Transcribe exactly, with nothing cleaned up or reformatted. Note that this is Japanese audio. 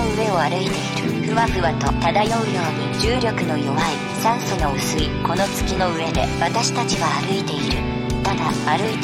上を歩いている。ふわふわと漂うように重力の弱い酸素の薄いこの月の上で私たちは歩いている。ただ歩いている。